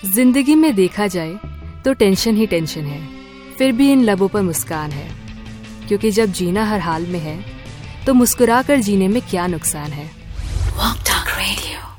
जिंदगी में देखा जाए तो टेंशन ही टेंशन है, फिर भी इन लबों पर मुस्कान है। क्योंकि जब जीना हर हाल में है तो मुस्कुरा कर जीने में क्या नुकसान है। Walk Talk Radio।